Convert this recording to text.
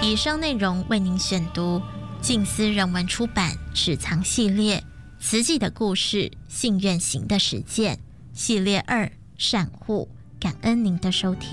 以上内容为您选读静思人文出版史藏系列慈济的故事信愿行的实践系列2善护，感恩您的收听。